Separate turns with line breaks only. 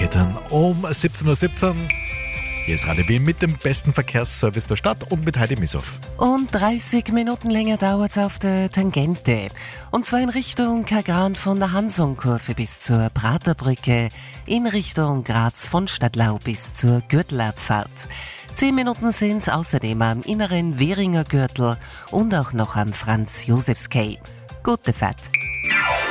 Verkehrskette um 17:17 Uhr. Hier ist Radio Wien mit dem besten Verkehrsservice der Stadt und mit Heidi Missoff.
Und 30 Minuten länger dauert es auf der Tangente. Und zwar in Richtung Kagran von der Hansonkurve bis zur Praterbrücke, in Richtung Graz von Stadtlau bis zur Gürtelabfahrt. 10 Minuten sind es außerdem am inneren Währinger Gürtel und auch noch am Franz-Josefs-Quai. Gute Fahrt!